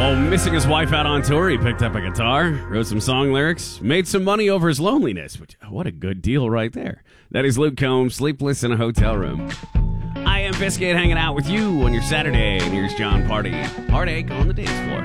While missing his wife out on tour, he picked up a guitar, wrote some song lyrics, made some money over his loneliness, which, what a good deal right there. That is Luke Combs, Sleepless in a Hotel Room. I am Biscuit, hanging out with you on your Saturday, and here's John Party. Heartache on the dance floor.